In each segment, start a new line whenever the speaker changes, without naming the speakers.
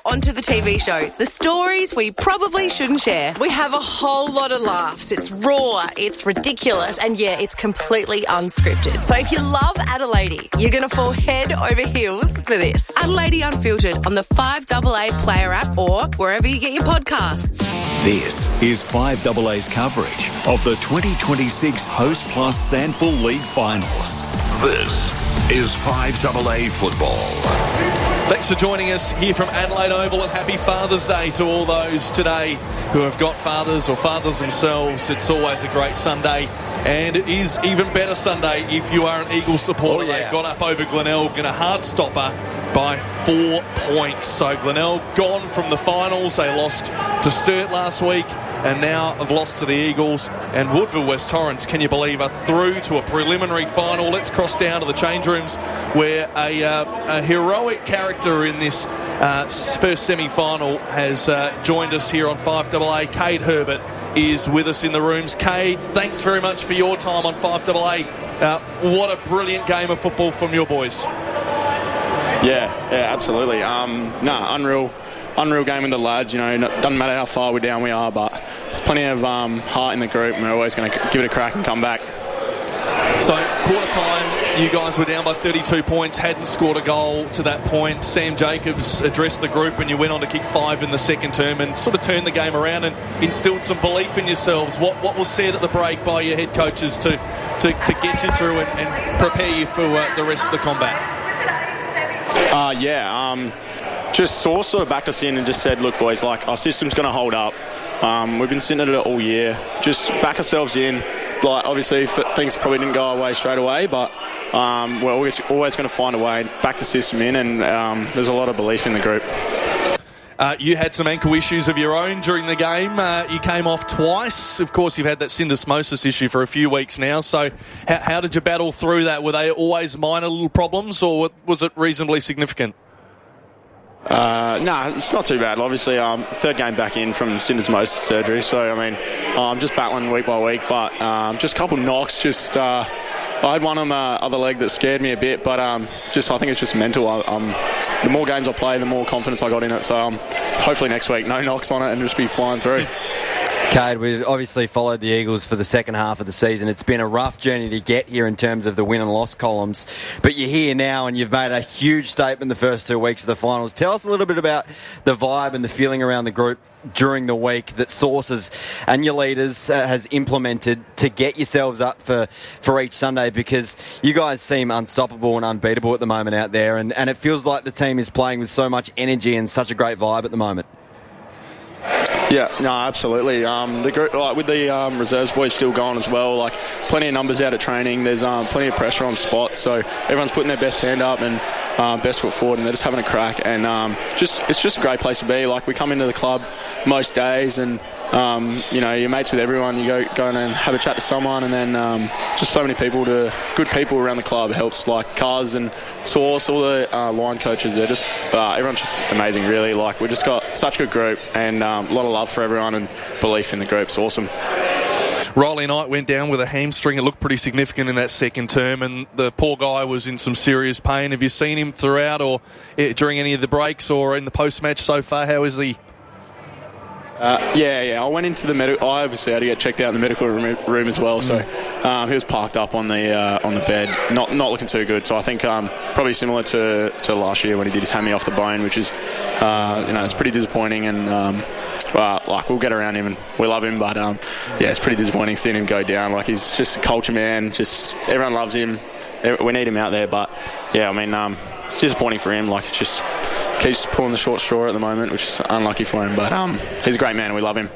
onto the TV show. The stories we probably shouldn't share. We have a whole lot of laughs. It's raw, it's ridiculous, and yeah, it's completely unscripted. So if you love Adelaide, you're going to fall head over heels for this. Adelaide Unfiltered on the 5AA Player app or wherever you get your podcasts.
This is 5AA's coverage of the 2026 Host Plus SANFL League Finals.
This is 5AA Football.
Thanks for joining us here from Adelaide Oval, and happy Father's Day to all those today who have got fathers or fathers themselves. It's always a great Sunday, and it is even better Sunday if you are an Eagles supporter. They've got up over Glenelg in a hard stopper by 4 points. So Glenelg gone from the finals. They lost to Sturt last week and now have lost to the Eagles. And Woodville West Torrens, can you believe, are through to a preliminary final. Let's cross down to the change rooms where a heroic character in this first semi-final has joined us here on 5AA. Cade Herbert is with us in the rooms. Cade, thanks very much for your time on 5AA. What a brilliant game of football from your boys.
Yeah, absolutely. Unreal game with the lads. You know, doesn't matter how far we're down we are, but there's plenty of heart in the group, and we're always going to give it a crack and come back.
So, quarter time, you guys were down by 32 points, hadn't scored a goal to that point. Sam Jacobs addressed the group, and you went on to kick 5 in the second term and sort of turned the game around and instilled some belief in yourselves. What was said at the break by your head coaches to get you through and prepare you for the rest of the combat?
Just Sauce sort of backed us in and just said, look, boys, like, our system's going to hold up. We've been sitting at it all year. Just back ourselves in. Like, obviously, things probably didn't go our way straight away, but we're always going to find a way and back the system in, and there's a lot of belief in the group.
You had some ankle issues of your own during the game. You came off twice. Of course, you've had that syndesmosis issue for a few weeks now. So how did you battle through that? Were they always minor little problems, or was it reasonably significant?
No, it's not too bad. Obviously, third game back in from syndesmosis surgery. So, I mean, I'm just battling week by week. But just a couple knocks. I had one on my other leg that scared me a bit. But I think it's just mental. The more games I play, the more confidence I got in it. So hopefully next week, no knocks on it and just be flying through.
Cade, we've obviously followed the Eagles for the second half of the season. It's been a rough journey to get here in terms of the win and loss columns, but you're here now and you've made a huge statement the first 2 weeks of the finals. Tell us a little bit about the vibe and the feeling around the group during the week that Sources and your leaders has implemented to get yourselves up for each Sunday, because you guys seem unstoppable and unbeatable at the moment out there, and it feels like the team is playing with so much energy and such a great vibe at the moment.
Yeah, no, absolutely. The group, with the reserves boys still going as well, like plenty of numbers out at training. There's plenty of pressure on spots, so everyone's putting their best hand up and best foot forward, and they're just having a crack. And it's just a great place to be. Like, we come into the club most days, and you're mates with everyone. You go in and have a chat to someone, and then just so many good people around the club helps. Like Cuz and Sauce, all the line coaches. They're just everyone's just amazing, really. Like, we've just got such a good group, and a lot of love for everyone and belief in the group. It's awesome.
Riley Knight went down with a hamstring. It looked pretty significant in that second term, and the poor guy was in some serious pain. Have you seen him throughout or during any of the breaks or in the post-match so far? How is he?
I went into the medical. I obviously had to get checked out in the medical room as well. So he was parked up on the bed, not looking too good. So I think probably similar to last year when he did his hammy off the bone, which is it's pretty disappointing. And we'll get around him and we love him, but it's pretty disappointing seeing him go down. Like, he's just a culture man. Just everyone loves him. We need him out there, but it's disappointing for him. Like, it just keeps pulling the short straw at the moment, which is unlucky for him, but he's a great man. We love him.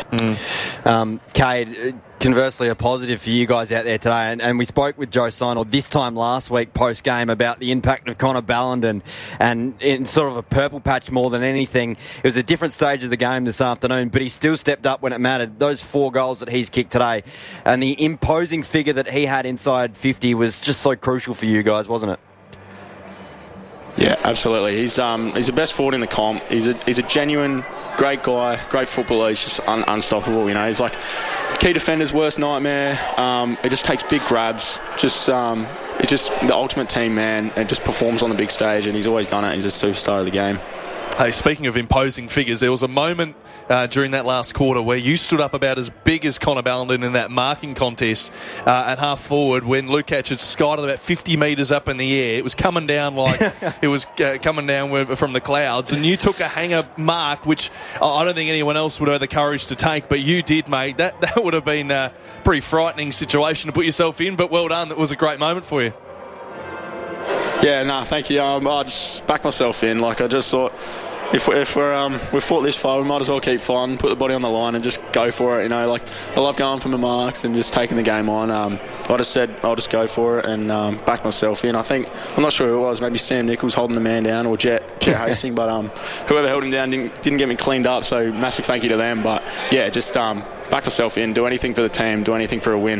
Cade, conversely, a positive for you guys out there today, and we spoke with Joe Sinel this time last week post-game about the impact of Connor Ballenden, and in sort of a purple patch more than anything. It was a different stage of the game this afternoon, but he still stepped up when it mattered. Those 4 goals that he's kicked today, and the imposing figure that he had inside 50 was just so crucial for you guys, wasn't it?
Yeah, absolutely. He's the best forward in the comp. He's a genuine great guy, great footballer. He's just unstoppable. He's like key defender's worst nightmare. He just takes big grabs. It's just the ultimate team man, and just performs on the big stage. And he's always done it. He's a superstar of the game.
Hey, speaking of imposing figures, there was a moment during that last quarter where you stood up about as big as Connor Ballenden in that marking contest at half forward when Lukac had skied about 50 metres up in the air. It was coming down like it was coming down from the clouds, and you took a hanger mark, which I don't think anyone else would have the courage to take, but you did, mate. That would have been a pretty frightening situation to put yourself in, but well done. That was a great moment for you.
Yeah, no, thank you. I just backed myself in. Like, I just thought, if we've fought this far, we might as well keep fighting, put the body on the line, and just go for it. You know, like, I love going for my marks and just taking the game on. I just said I'll just go for it and back myself in. I'm not sure who it was. Maybe Sam Nichols holding the man down, or Jet Hastings, but whoever held him down didn't get me cleaned up. So massive thank you to them. But yeah, just back myself in, do anything for the team, do anything for a win.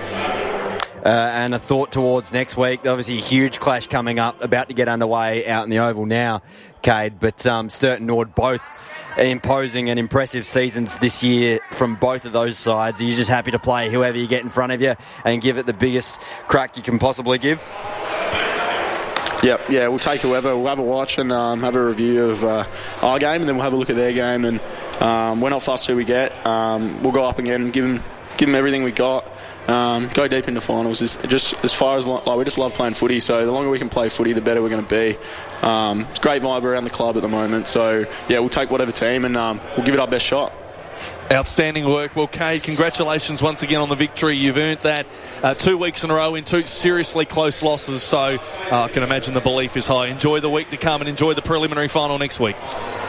And a thought towards next week. Obviously a huge clash coming up, about to get underway out in the Oval now, Cade. But Sturt and Nord both imposing and impressive seasons this year from both of those sides. Are you just happy to play whoever you get in front of you and give it the biggest crack you can possibly give?
Yep, yeah, we'll take whoever. We'll have a watch and have a review of our game, and then we'll have a look at their game. And we're not fussed who we get. We'll go up again, give them everything we got. Go deep into finals. Just as far as we just love playing footy. So the longer we can play footy, the better we're going to be. It's a great vibe around the club at the moment. So yeah, we'll take whatever team and we'll give it our best shot.
Outstanding work. Well, Cade, congratulations once again on the victory. You've earned that 2 weeks in a row in 2 seriously close losses. So I can imagine the belief is high. Enjoy the week to come and enjoy the preliminary final next week.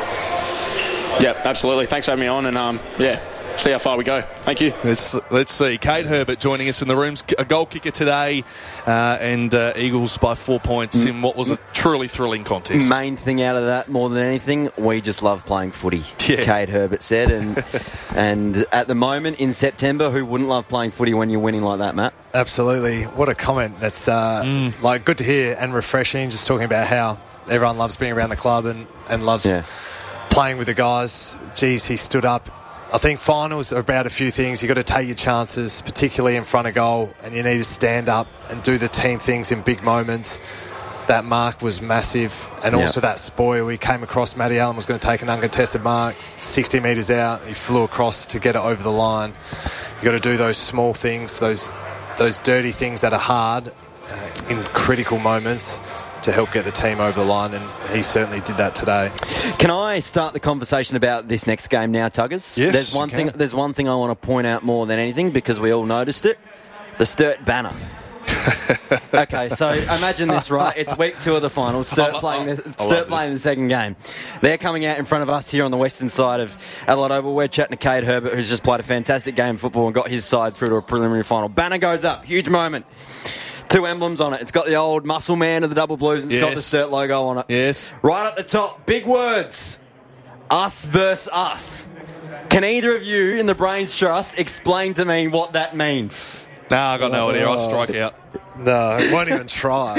Yep, absolutely. Thanks for having me on, and see how far we go. Thank you.
Let's see. Cade Herbert joining us in the rooms, a goal kicker today, and Eagles by 4 points in what was a truly thrilling contest.
Main thing out of that, more than anything, we just love playing footy. Yeah. Cade Herbert said, and at the moment in September, who wouldn't love playing footy when you're winning like that, Matt?
Absolutely. What a comment. That's good to hear and refreshing. Just talking about how everyone loves being around the club and loves playing with the guys. Geez, he stood up. I think finals are about a few things. You've got to take your chances, particularly in front of goal, and you need to stand up and do the team things in big moments. That mark was massive, and also that spoil. We came across, Matty Allen was going to take an uncontested mark, 60 metres out. He flew across to get it over the line. You've got to do those small things, those dirty things that are hard in critical moments to help get the team over the line, and he certainly did that today.
Can I start the conversation about this next game now, Tuggers?
Yes,
There's one thing I want to point out more than anything, because we all noticed it. The Sturt banner. Okay, so imagine this, right? It's week 2 of the final. Sturt playing the second game. They're coming out in front of us here on the western side of Adelaide Oval. We're chatting to Cade Herbert, who's just played a fantastic game of football and got his side through to a preliminary final. Banner goes up, huge moment. 2 emblems on it. It's got the old muscle man of the Double Blues, and it's got the Sturt logo on it.
Yes.
Right at the top, big words. Us versus us. Can either of you in the Brains Trust explain to me what that means?
No, I got no idea. I'll strike out.
No, I won't even try.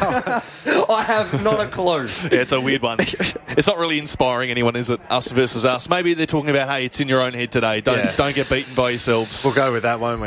I have not a clue.
Yeah, it's a weird one. It's not really inspiring anyone, is it? Us versus us. Maybe they're talking about, hey, it's in your own head today. Don't get beaten by yourselves.
We'll go with that, won't we?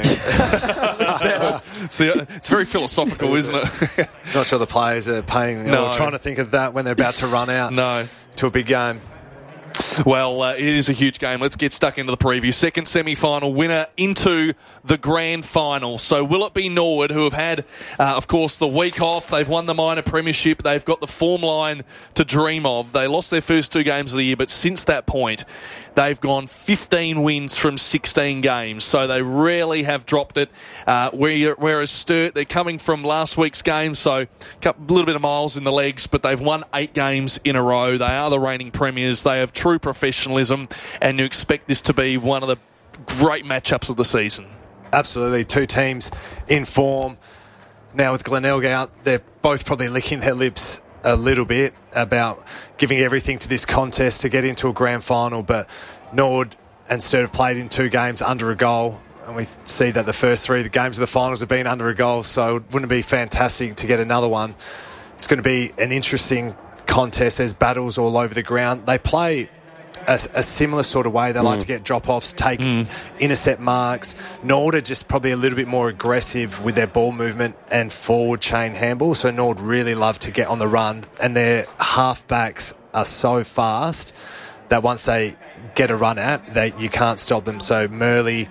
See, it's very philosophical, isn't it?
Not sure the players are trying to think of that when they're about to run out to a big game.
Well, it is a huge game. Let's get stuck into the preview. Second semi-final winner into the grand final. So will it be Norwood, who have had, of course, the week off? They've won the minor premiership. They've got the form line to dream of. They lost their first 2 games of the year, but since that point, they've gone 15 wins from 16 games. So they really have dropped it. Whereas Sturt, they're coming from last week's game, so a little bit of miles in the legs, but they've won 8 games in a row. They are the reigning premiers. They have true professionalism, and you expect this to be one of the great matchups of the season.
Absolutely. 2 teams in form. Now with Glenelg out, they're both probably licking their lips a little bit about giving everything to this contest to get into a grand final, but Nord and Sturt have played in 2 games under a goal, and we see that the first 3 games of the finals have been under a goal, so wouldn't it be fantastic to get another one? It's going to be an interesting contest. There's battles all over the ground. They play a similar sort of way. They like to get drop-offs, take intercept marks. Nord are just probably a little bit more aggressive with their ball movement and forward chain handball, so Nord really love to get on the run, and their half-backs are so fast that once they get a run at, you can't stop them. So Murley,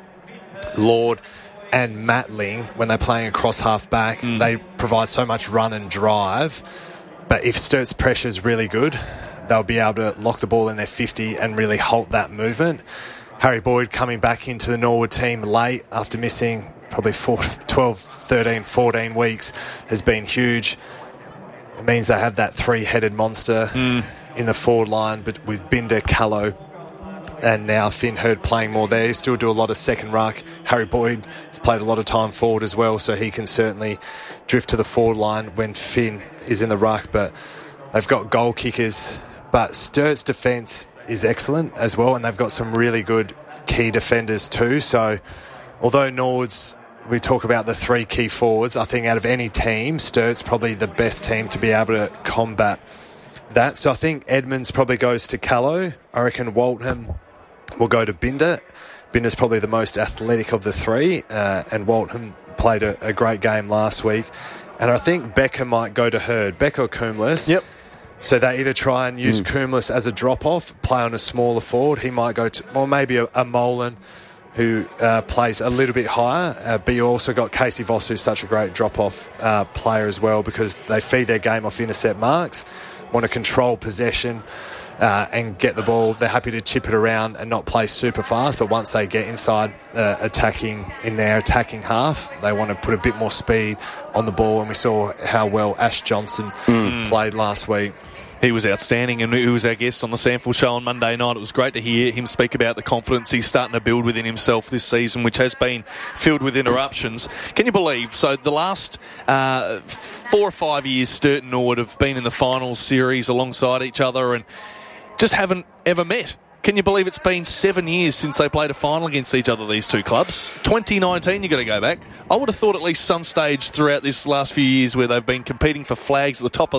Lord and Matling, when they're playing across half-back, they provide so much run and drive. But if Sturt's pressure is really good, they'll be able to lock the ball in their 50 and really halt that movement. Harry Boyd coming back into the Norwood team late after missing probably 12, 13, 14 weeks has been huge. It means they have that three-headed monster in the forward line, but with Binder, Callow and now Finn Hurd playing more there. He still do a lot of second ruck. Harry Boyd has played a lot of time forward as well, so he can certainly drift to the forward line when Finn is in the ruck. But they've got goal kickers. But Sturt's defence is excellent as well, and they've got some really good key defenders too. So although Norwood's, we talk about the three key forwards, I think out of any team, Sturt's probably the best team to be able to combat that. So I think Edmonds probably goes to Callow. I reckon Waltham will go to Binder. Binder's probably the most athletic of the three, and Waltham played a great game last week. And I think Becker might go to Hurd. Becker or Coombs.
Yep.
So they either try and use Coombs as a drop-off, play on a smaller forward. He might go to, or maybe a Molan who plays a little bit higher. But you also got Casey Voss, who's such a great drop-off player as well, because they feed their game off intercept marks, want to control possession and get the ball. They're happy to chip it around and not play super fast, but once they get inside attacking in their attacking half, they want to put a bit more speed on the ball. And we saw how well Ash Johnson played last week.
He was outstanding, and he was our guest on the Sample Show on Monday night. It was great to hear him speak about the confidence he's starting to build within himself this season, which has been filled with interruptions. Can you believe? So the last 4 or 5 years, Sturt and Norwood have been in the finals series alongside each other and just haven't ever met. Can you believe it's been 7 years since they played a final against each other, these two clubs? 2019, you've got to go back. I would have thought at least some stage throughout this last few years where they've been competing for flags at the top of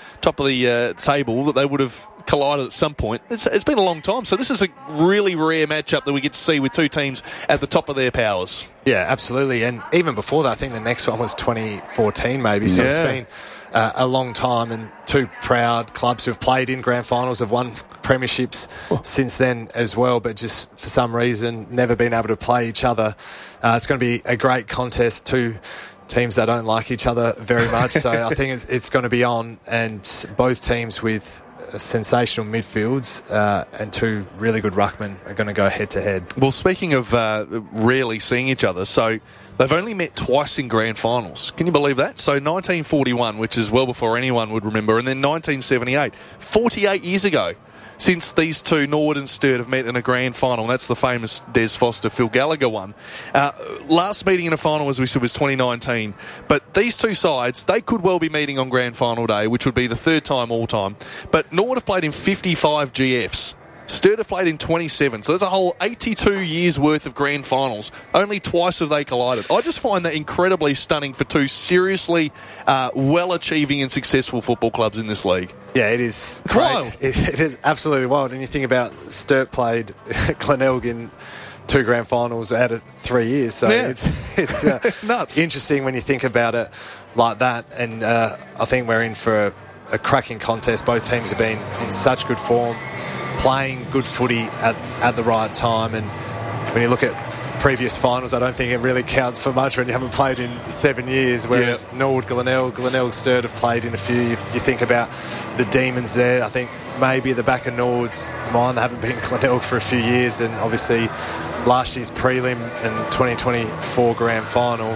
the table that they would have collided at some point. It's been a long time, so this is a really rare matchup that we get to see with two teams at the top of their powers.
Yeah, absolutely. And even before that, I think the next one was 2014 maybe, so it's been a long time, and two proud clubs who have played in grand finals have won premierships since then as well, but just for some reason never been able to play each other. It's going to be a great contest. Two teams that don't like each other very much, so I think it's going to be on, and both teams with sensational midfields and two really good ruckmen are going to go head to head.
Well, speaking of rarely seeing each other, so they've only met twice in grand finals. Can you believe that? So 1941, which is well before anyone would remember, and then 1978, 48 years ago since these two, Norwood and Sturt, have met in a grand final. That's the famous Des Foster, Phil Gallagher one. Last meeting in a final, as we said, was 2019. But these two sides, they could well be meeting on grand final day, which would be the third time all time. But Norwood have played in 55 GFs. Sturt have played in 27, so there's a whole 82 years worth of grand finals. Only twice have they collided. I just find that incredibly stunning for two seriously well-achieving and successful football clubs in this league.
Yeah, it is
It's
great.
wild.
It is absolutely wild. And you think about Sturt played Glenelg in 2 grand finals out of 3 years, so it's
nuts.
Interesting when you think about it like that. And I think we're in for a cracking contest. Both teams have been in such good form, playing good footy at the right time. And when you look at previous finals, I don't think it really counts for much when you haven't played in 7 years, whereas Norwood, Glenelg, Sturt have played in a few. You think about the Demons there. I think maybe at the back of Norwood's mind, they haven't been Glenelg for a few years, and obviously last year's prelim and 2024 grand final,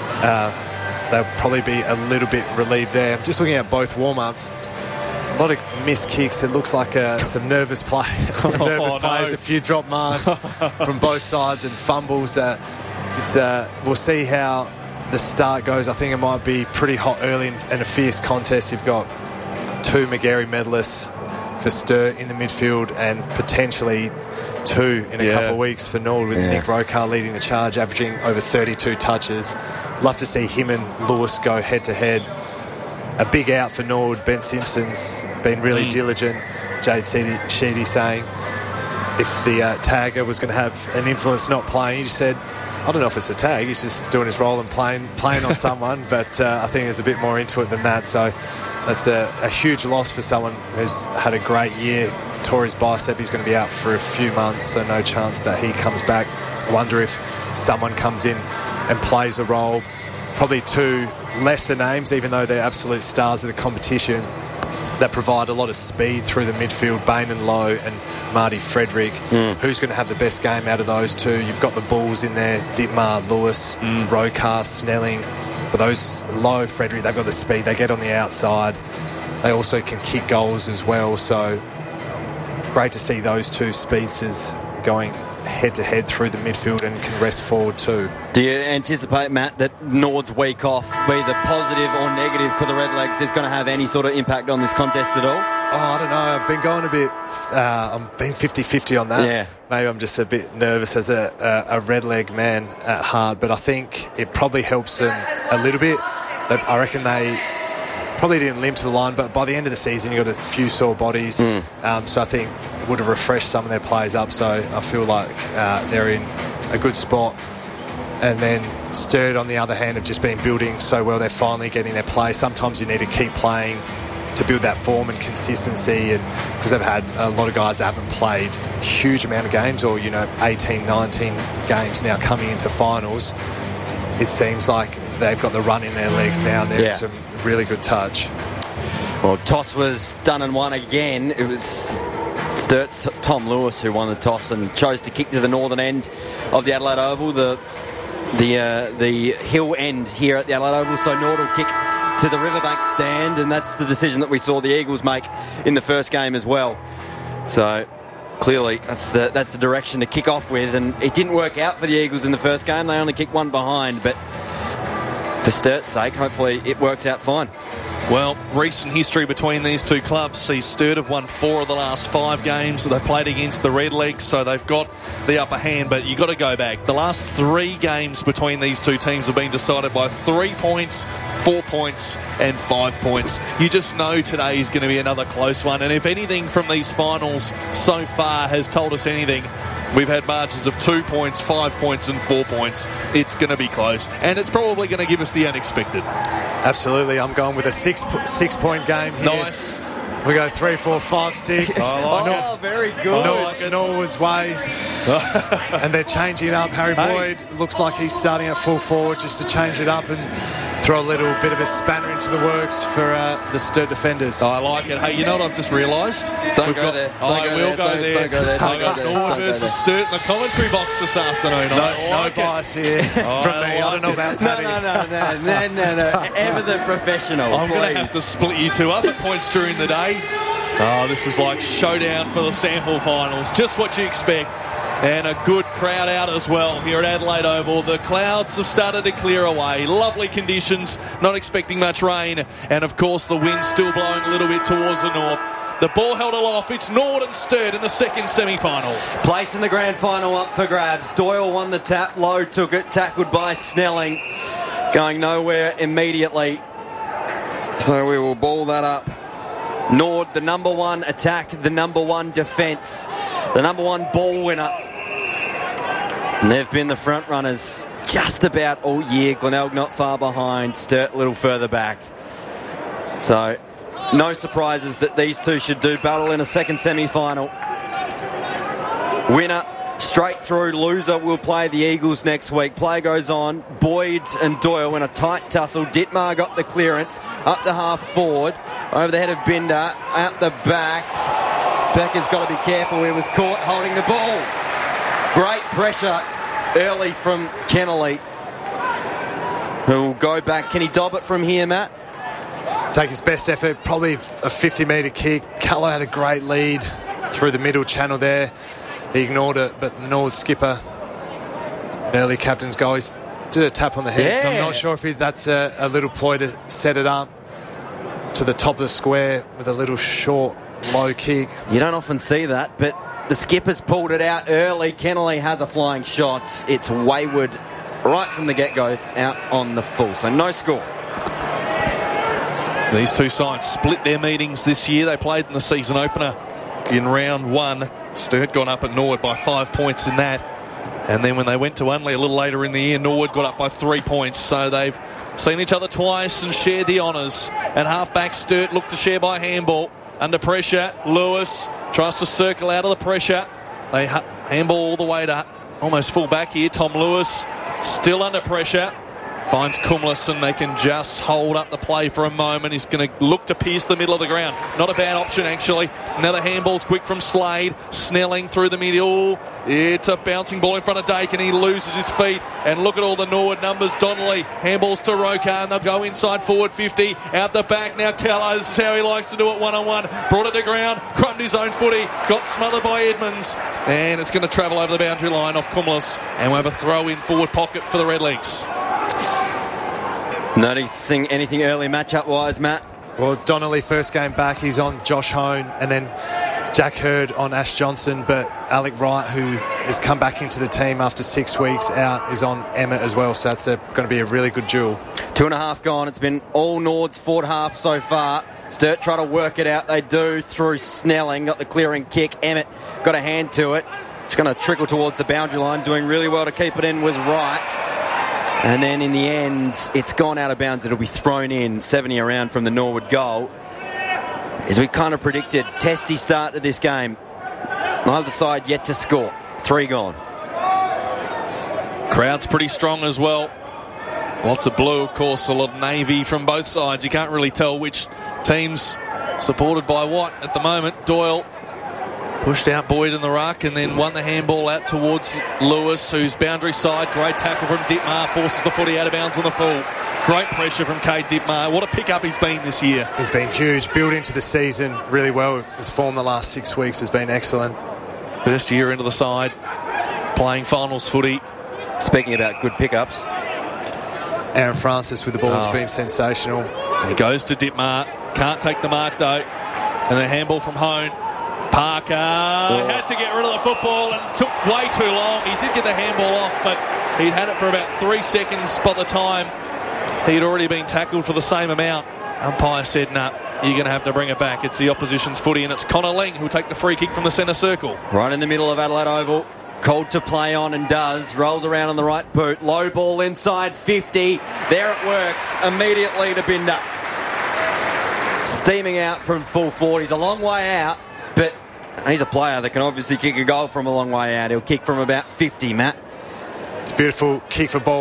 they'll probably be a little bit relieved there. Just looking at both warm-ups, a lot of missed kicks. It looks like some nervous players, a few drop marks from both sides and fumbles. We'll see how the start goes. I think it might be pretty hot early and a fierce contest. You've got 2 Magarey medalists for Sturt in the midfield and potentially 2 in a couple of weeks for Norwood, with Nick Rokar leading the charge, averaging over 32 touches. Love to see him and Lewis go head-to-head. A big out for Norwood. Ben Simpson's been really diligent. Jade Sheedy saying if the tagger was going to have an influence not playing, he just said, I don't know if it's a tag, he's just doing his role and playing on someone, but I think there's a bit more into it than that. So That's a huge loss for someone who's had a great year. Tore his bicep. He's going to be out for a few months, so no chance that he comes back. I wonder if someone comes in and plays a role. Probably two lesser names, even though they're absolute stars of the competition, that provide a lot of speed through the midfield. Bain and Lowe and Marty Frederick. Who's going to have the best game out of those two? You've got the Bulls in there, Dittmar, Lewis, Rokar, Snelling. But those Lowe, Frederick, they've got the speed. They get on the outside. They also can kick goals as well. So great to see those two speedsters going head-to-head through the midfield and can rest forward too.
Do you anticipate, Matt, that Nord's week off, be the positive or negative for the Redlegs, is going to have any sort of impact on this contest at all?
I don't know. I've been going a bit... I'm being 50-50 on that.
Yeah.
Maybe I'm just a bit nervous as a Redleg man at heart, but I think it probably helps them a little bit. I reckon they probably didn't limp to the line, but by the end of the season you got a few sore bodies, so I think it would have refreshed some of their players up, so I feel like they're in a good spot. And then Sturt, on the other hand, have just been building so well. They're finally getting their play. Sometimes you need to keep playing to build that form and consistency, and because they've had a lot of guys that haven't played a huge amount of games, or 18, 19 games now coming into finals. It seems like they've got the run in their legs now, and they're in some really good touch.
Well, toss was done and won again. It was Sturt's Tom Lewis who won the toss and chose to kick to the northern end of the Adelaide Oval, the hill end here at the Adelaide Oval. So Nord will kick to the Riverbank stand, and that's the decision that we saw the Eagles make in the first game as well. So clearly that's the direction to kick off with, and it didn't work out for the Eagles in the first game. They only kicked one behind, but for Sturt's sake, hopefully it works out fine.
Well, recent history between these two clubs sees Sturt have won 4 of the last 5 games that they've played against the Redlegs, so they've got the upper hand, but you've got to go back. The last 3 games between these two teams have been decided by 3 points, 4 points and 5 points. You just know today is going to be another close one, and if anything from these finals so far has told us anything, we've had margins of 2 points, 5 points and 4 points. It's going to be close, and it's probably going to give us the unexpected.
Absolutely. I'm going with a 6-point game here.
Nice.
We go 3, 4, 5, 6.
Very good.
Norwood's way. And they're changing it up. Harry Boyd looks like he's starting at full forward just to change it up and throw a little bit of a spanner into the works for the Sturt defenders.
I like it. Hey, you know what I've just realised?
Don't go there.
I will go there.
Don't go there.
I got Norwood versus Sturt in the commentary box this afternoon.
No bias here from me. I don't know about Paddy.
No. Ever the professional.
I'm going to have to split you 2 other points during the day. Oh, this is like showdown for the sample finals. Just what you expect. And a good crowd out as well here at Adelaide Oval. The clouds have started to clear away. Lovely conditions, not expecting much rain. And of course the wind's still blowing a little bit towards the north. The ball held aloft. It's Nord and Sturt in the second semi-final.
Place in the grand final up for grabs. Doyle won the tap. Lowe took it. Tackled by Snelling. Going nowhere immediately. So we will ball that up. Nord, the number 1 attack, the number 1 defence, the number 1 ball winner. And they've been the front runners just about all year. Glenelg not far behind, Sturt a little further back. So no surprises that these two should do battle in a second semi-final. Winner straight through, loser will play the Eagles next week. Play goes on. Boyd and Doyle in a tight tussle. Dittmar got the clearance up to half forward, over the head of Binder, out the back. Becker's got to be careful. He was caught holding the ball. Great pressure early from Kennelly, who will go back. Can he dob it from here, Matt?
Take his best effort, probably a 50-metre kick. Callow had a great lead through the middle channel there. He ignored it, but the North skipper, an early captain's goal, he did a tap on the head, so I'm not sure if that's a little ploy to set it up to the top of the square with a little short, low kick.
You don't often see that, but the skipper's pulled it out early. Kennelly has a flying shot. It's wayward right from the get-go, out on the full, so no score.
These two sides split their meetings this year. They played in the season opener in round 1. Sturt got up at Norwood by 5 points in that. And then when they went to Unley a little later in the year, Norwood got up by 3 points. So they've seen each other twice and shared the honours. And half-back Sturt looked to share by handball. Under pressure, Lewis tries to circle out of the pressure. They handball all the way to almost full back here. Tom Lewis still under pressure. Finds Cumless and they can just hold up the play for a moment. He's going to look to pierce the middle of the ground. Not a bad option, actually. Another handball's quick from Slade. Snelling through the middle. It's a bouncing ball in front of Dake and he loses his feet. And look at all the Norwood numbers. Donnelly handballs to Rokar and they'll go inside forward 50. Out the back now Callow. This is how he likes to do it one-on-one. Brought it to ground. Crumbed his own footy. Got smothered by Edmonds. And it's going to travel over the boundary line off Cumless. And we'll have a throw in forward pocket for the Redlegs.
Noticing anything early matchup-wise, Matt?
Well, Donnelly first game back, he's on Josh Hone, and then Jack Hurd on Ash Johnson, but Alec Wright, who has come back into the team after 6 weeks out, is on Emmett as well, so that's going to be a really good duel.
2.5 gone. It's been all Nords forward half so far. Sturt try to work it out. They do through Snelling. Got the clearing kick. Emmett got a hand to it. It's going to trickle towards the boundary line. Doing really well to keep it in was Wright. And then in the end, it's gone out of bounds. It'll be thrown in 70 around from the Norwood goal. As we kind of predicted, testy start to this game. Neither side yet to score. 3 gone.
Crowd's pretty strong as well. Lots of blue, of course, a lot of navy from both sides. You can't really tell which team's supported by what at the moment. Doyle pushed out Boyd in the ruck and then won the handball out towards Lewis, who's boundary side. Great tackle from Dittmar, forces the footy out of bounds on the full. Great pressure from Cade Dittmar. What a pick-up he's been this year.
He's been huge. Built into the season really well. His form the last 6 weeks has been excellent.
First year into the side, playing finals footy.
Speaking about good pickups,
Aaron Francis with the ball has been sensational.
He goes to Dittmar. Can't take the mark, though. And the handball from Hone. Parker had to get rid of the football and took way too long. He did get the handball off, but he'd had it for about 3 seconds by the time he'd already been tackled for the same amount. Umpire said, nah, you're going to have to bring it back. It's the opposition's footy, and it's Connor Ling who'll take the free kick from the centre circle.
Right in the middle of Adelaide Oval. Called to play on and does. Rolls around on the right boot. Low ball inside 50. There it works. Immediately to Binder. Steaming out from full forward. He's a long way out, but he's a player that can obviously kick a goal from a long way out. He'll kick from about 50, Matt.
It's a beautiful kick for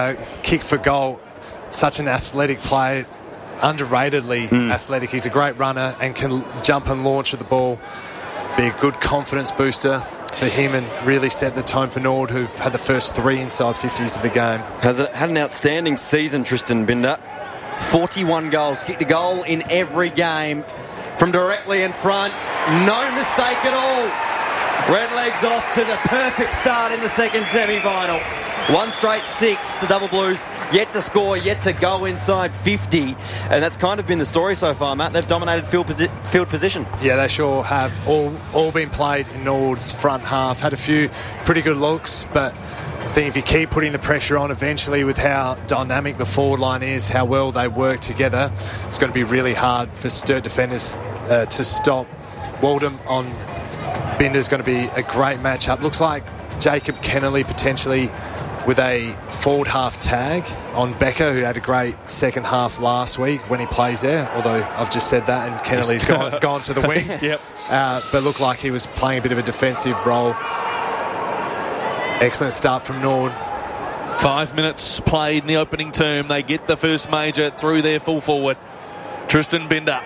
goal. Such an athletic player. Underratedly athletic. He's a great runner and can jump and launch at the ball. Be a good confidence booster for him and really set the tone for Nord, who've had the first 3 inside 50s of the game.
Has had an outstanding season, Tristan Binder. 41 goals. Kicked a goal in every game from directly in front. No mistake at all. Redlegs off to the perfect start in the second semi-final. 1 straight 6. The Double Blues yet to score, yet to go inside 50. And that's kind of been the story so far, Matt. They've dominated field position.
Yeah, they sure have. All been played in Nord's front half. Had a few pretty good looks, but I think if you keep putting the pressure on eventually with how dynamic the forward line is, how well they work together, it's going to be really hard for Sturt defenders to stop. Waldham on Binder's going to be a great matchup. Looks like Jacob Kennelly potentially with a forward half tag on Becker, who had a great second half last week when he plays there, although I've just said that and Kennelly's gone to the wing.
Yep.
But looked like he was playing a bit of a defensive role. Excellent start from Nord.
5 minutes played in the opening term. They get the first major through their full forward. Tristan Binder.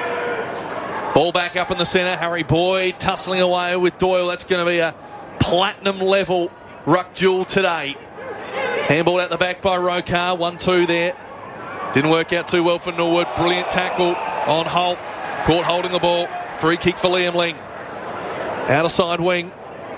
Ball back up in the centre. Harry Boyd tussling away with Doyle. That's going to be a platinum level ruck duel today. Handball at the back by Rokar. 1-2 there. Didn't work out too well for Norwood. Brilliant tackle on Holt. Caught holding the ball. Free kick for Liam Ling. Outer side wing.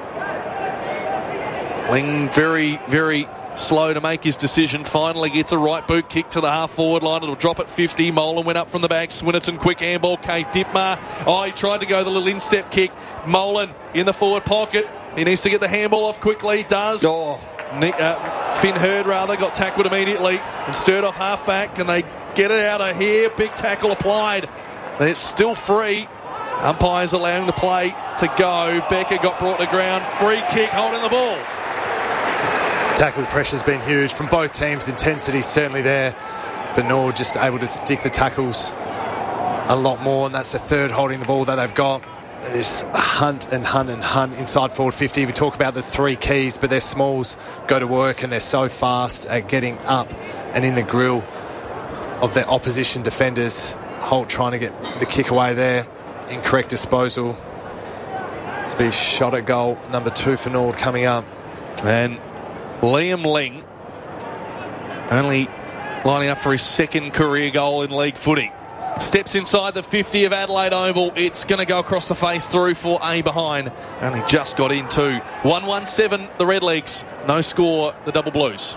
Ling very, very slow to make his decision. Finally gets a right boot kick to the half-forward line. It'll drop at 50. Molan went up from the back. Swinnerton, quick handball. Cade Dittmar. He tried to go the little instep kick. Molan in the forward pocket. He needs to get the handball off quickly. Does. Finn Hurd, got tackled immediately and stirred off half-back. And they get it out of here. Big tackle applied. And it's still free. Umpires allowing the play to go. Becker got brought to ground. Free kick holding the ball.
Tackle pressure's been huge from both teams. Intensity's certainly there, but Nord just able to stick the tackles a lot more, and that's the third holding the ball that they've got. There's hunt inside forward 50. We talk about the three keys, but their smalls go to work and they're so fast at getting up and in the grill of their opposition defenders. Holt trying to get the kick away there. Incorrect disposal. It's be shot at goal number 2 for Nord coming up.
And Liam Ling only lining up for his second career goal in league footy. Steps inside the 50 of Adelaide Oval. It's going to go across the face through for a behind. Only just got in too. 1-1-7, the Redlegs. No score, the Double Blues.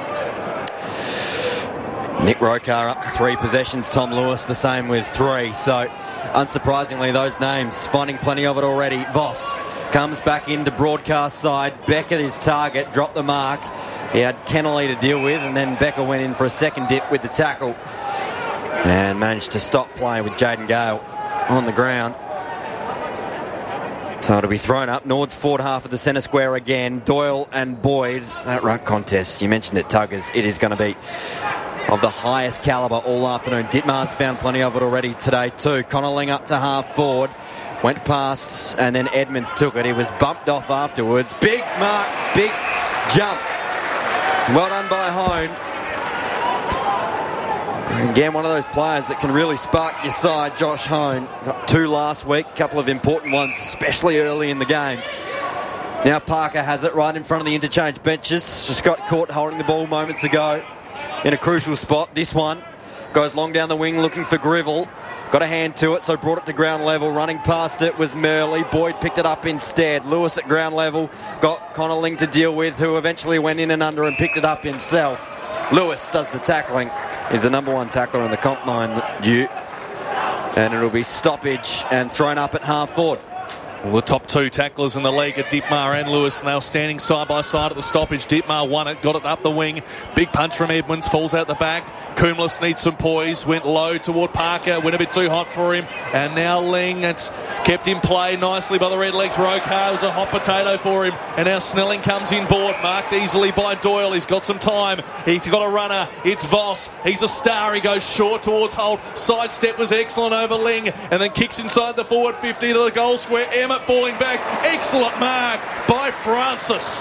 Nick Rokar up to 3 possessions. Tom Lewis the same with 3. So, unsurprisingly, those names finding plenty of it already. Voss comes back into broadcast side. Becker, his target, dropped the mark. He had Kennelly to deal with, and then Becker went in for a second dip with the tackle and managed to stop play with Jaden Gale on the ground. So it'll be thrown up. Nord's forward half of the centre square again. Doyle and Boyd. That ruck contest, you mentioned it, Tuggers. It is going to be of the highest calibre all afternoon. Ditmar's found plenty of it already today too. Connelling up to half forward. Went past, and then Edmonds took it. He was bumped off afterwards. Big mark, big jump. Well done by Hone. Again, one of those players that can really spark your side, Josh Hone. Got 2 last week, a couple of important ones, especially early in the game. Now Parker has it right in front of the interchange benches. Just got caught holding the ball moments ago in a crucial spot. This one goes long down the wing looking for Grivell. Got a hand to it, so brought it to ground level. Running past it was Murley. Boyd picked it up instead. Lewis at ground level got Connelling to deal with, who eventually went in and under and picked it up himself. Lewis does the tackling. He's the number 1 tackler in the comp line due. And it'll be stoppage and thrown up at half forward.
Well, the top 2 tacklers in the league are Ditmar and Lewis, and they were standing side by side at the stoppage. Ditmar won it, got it up the wing. Big punch from Edmonds, falls out the back. Cumulus needs some poise, went low toward Parker, went a bit too hot for him. And now Ling, it's kept in play nicely by the Redlegs. Rokar was a hot potato for him. And now Snelling comes in board, marked easily by Doyle. He's got some time. He's got a runner. It's Voss. He's a star. He goes short towards Holt. Sidestep was excellent over Ling, and then kicks inside the forward 50 to the goal square. Emmett falling back. Excellent mark by Francis.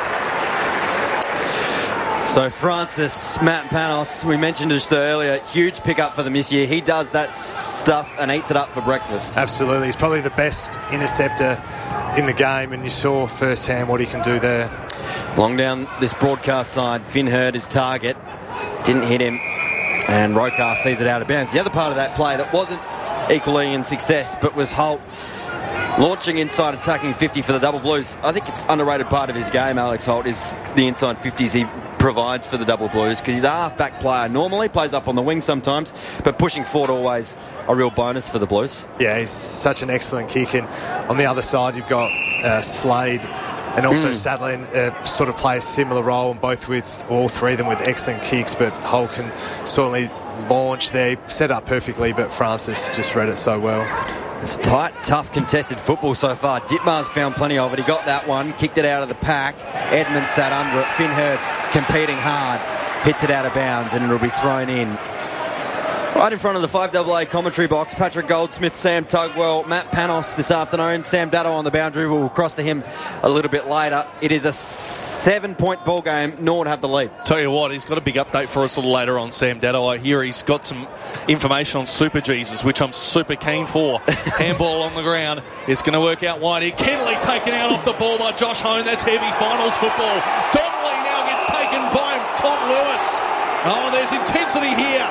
So Francis, Matt Panos, we mentioned just earlier, huge pickup for them this year. He does that stuff and eats it up for breakfast.
Absolutely. He's probably the best interceptor in the game, and you saw firsthand what he can do there.
Long down this broadcast side, Finn Hurd his target. Didn't hit him, and Rokar sees it out of bounds. The other part of that play that wasn't equally in success, but was Holt launching inside, attacking 50 for the Double Blues. I think it's an underrated part of his game, Alex Holt, is the inside 50s he provides for the Double Blues, because he's a half-back player. Normally plays up on the wing sometimes, but pushing forward always a real bonus for the Blues.
Yeah, he's such an excellent kick. And on the other side, you've got Slade and also Sadler sort of play a similar role, and both with all 3 of them with excellent kicks, but Holt can certainly launch there. Set up perfectly, but Francis just read it so well.
It's tight, tough, contested football so far. Ditmar's found plenty of it. He got that one, kicked it out of the pack. Edmonds sat under it. Finn Hurd competing hard, hits it out of bounds, and it'll be thrown in. Right in front of the 5AA commentary box, Patrick Goldsmith, Sam Tugwell, Matt Panos this afternoon. Sam Datto on the boundary. We'll cross to him a little bit later. It is a 7-point ball game. Nord have the lead.
Tell you what, he's got a big update for us a little later on, Sam Datto. I hear he's got some information on Super Jesus, which I'm super keen for. Handball on the ground. It's going to work out wide here. Kennelly taken out off the ball by Josh Hone. That's heavy finals football. Donnelly now gets taken by Tom Lewis. Oh, there's intensity here.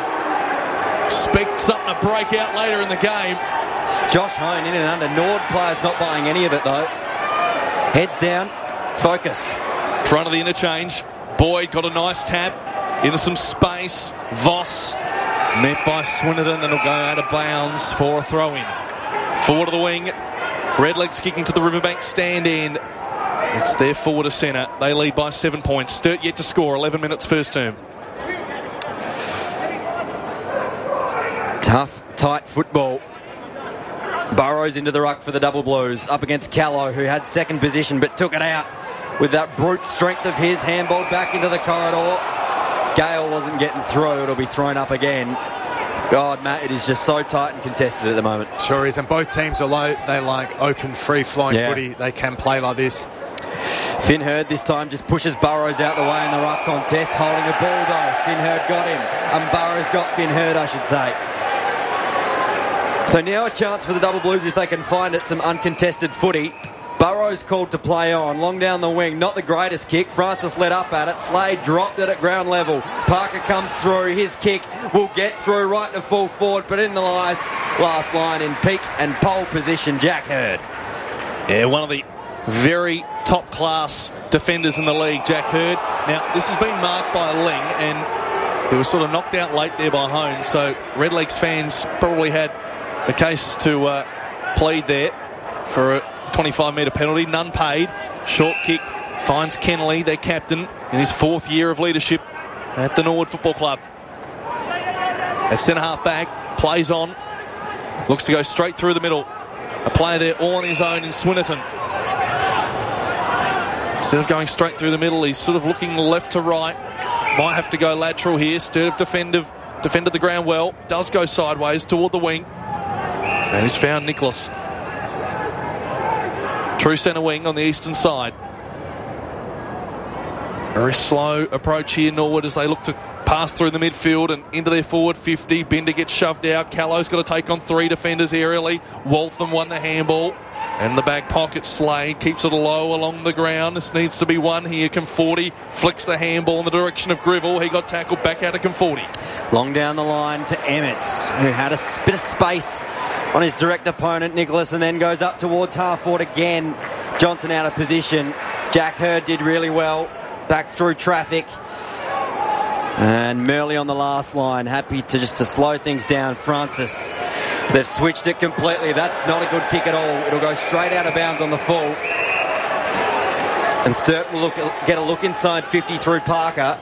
Expect something to break out later in the game.
Josh Hone in and under. Nord players not buying any of it though. Heads down, focused.
Front of the interchange. Boyd got a nice tap into some space. Voss met by Swinnerton, and it'll go out of bounds for a throw-in. Forward of the wing. Redlegs kicking to the Riverbank stand end. It's their forward to centre. They lead by 7 points. Sturt yet to score. 11 minutes first term.
Tough, tight football. Burrows into the ruck for the Double Blues. Up against Callow, who had second position but took it out. with that brute strength of his, handball back into the corridor. Gale wasn't getting through. It'll be thrown up again. God, Matt, it is just so tight and contested at the moment.
Sure is, and both teams are low. They like open, free-flowing footy. They can play like this.
Finn Hurd this time just pushes Burrows out the way in the ruck contest, holding a ball though. Finn Hurd got him, and Burrows got Finn Hurd, I should say. So now a chance for the Double Blues, if they can find it, some uncontested footy. Burrows called to play on, long down the wing, not the greatest kick. Francis led up at it, Slade dropped it at ground level. Parker comes through, his kick will get through right to full forward, but in the last line in peak and pole position, Jack Hurd.
Yeah, one of the very top-class defenders in the league, Jack Hurd. Now, this has been marked by Ling, and he was sort of knocked out late there by Holmes, so Redlegs fans probably had a case to plead there for a 25-metre penalty, none paid. Short kick finds Kennelly, their captain, in his 4th year of leadership at the Norwood Football Club. At centre-half back, plays on, looks to go straight through the middle. A player there all on his own in Swinnerton. Instead of going straight through the middle, he's sort of looking left to right. Might have to go lateral here. Sturt defended the ground well. Does go sideways toward the wing. And he's found Nicholas. True centre wing on the eastern side. Very slow approach here, Norwood, as they look to pass through the midfield and into their forward 50. Binder gets shoved out. Callow's got to take on 3 defenders aerially. Waltham won the handball. And in the back pocket, Slade keeps it low along the ground. This needs to be won here. Conforti flicks the handball in the direction of Grivell. He got tackled back out of Conforti.
Long down the line to Emmets, who had a bit of space on his direct opponent, Nicholas, and then goes up towards half forward again. Johnson out of position. Jack Hurd did really well. Back through traffic. And Murley on the last line, happy to slow things down. Francis, they've switched it completely. That's not a good kick at all. It'll go straight out of bounds on the full. And Sturt will get a look inside 50 through Parker.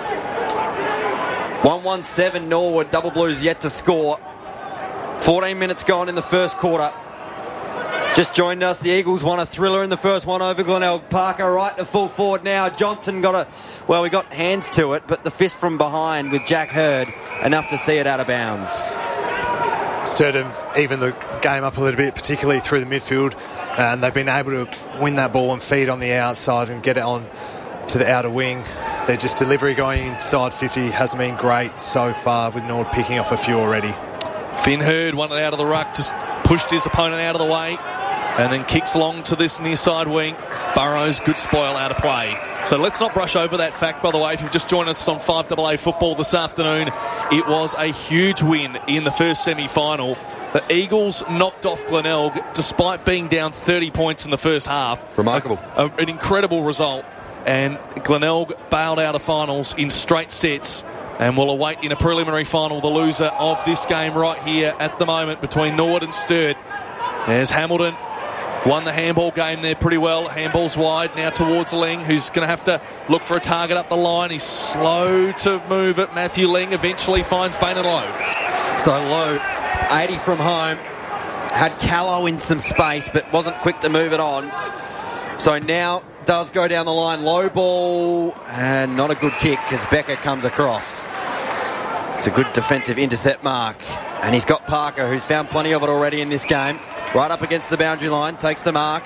1-1-7 Norwood, Double Blues yet to score. 14 minutes gone in the first quarter. Just joined us, the Eagles won a thriller in the first one over Glenelg. Parker right to full forward now. Johnson we got hands to it, but the fist from behind with Jack Hurd, enough to see it out of bounds.
Sturden even the game up a little bit, particularly through the midfield, and they've been able to win that ball and feed on the outside and get it on to the outer wing. Their just delivery going inside 50 hasn't been great so far, with Nord picking off a few already.
Finn Hurd won it out of the ruck, just pushed his opponent out of the way, and then kicks along to this near side wing. Burrows, good spoil out of play. So let's not brush over that fact, by the way. If you've just joined us on 5AA Football this afternoon, it was a huge win in the first semi-final. The Eagles knocked off Glenelg despite being down 30 points in the first half.
Remarkable.
An incredible result. And Glenelg bailed out of finals in straight sets, and will await in a preliminary final the loser of this game right here at the moment between Norwood and Sturt. There's Hamilton. Won the handball game there pretty well. Handball's wide now towards Ling, who's going to have to look for a target up the line. He's slow to move it. Matthew Ling eventually finds Baynard Lowe.
So Lowe, 80 from home, had Callow in some space, but wasn't quick to move it on. So now does go down the line. Low ball, and not a good kick because Becker comes across. It's a good defensive intercept mark. And he's got Parker, who's found plenty of it already in this game. Right up against the boundary line, takes the mark.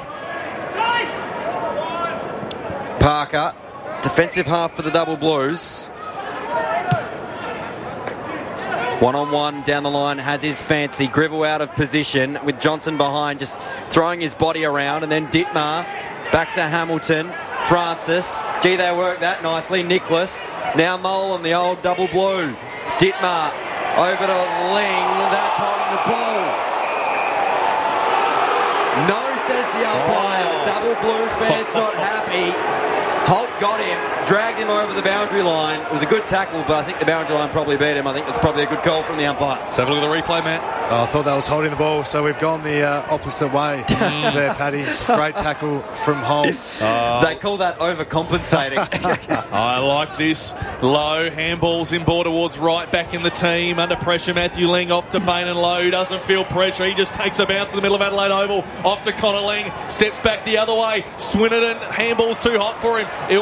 Parker, defensive half for the Double Blues. 1-on-1 down the line, has his fancy. Grivell out of position with Johnson behind, just throwing his body around. And then Dittmar back to Hamilton. Francis. Gee, they work that nicely. Nicholas. Now Mole on the old Double Blue. Dittmar over to Ling. That's holding the ball. No, says the umpire. Double Blue fans not happy. Holt got him, dragged him over the boundary line. It was a good tackle, but I think the boundary line probably beat him. I think that's probably a good call from the umpire.
Let's have a look at the replay, Matt.
I thought that was holding the ball, so we've gone the opposite way there, Paddy. Great tackle from Hull.
They call that overcompensating.
I like this. Low handballs in ball towards right back in the team. Under pressure, Matthew Ling off to Bain and Lowe. Doesn't feel pressure. He just takes a bounce in the middle of Adelaide Oval. Off to Connor Ling. Steps back the other way. Swinnerton, handball's too hot for him.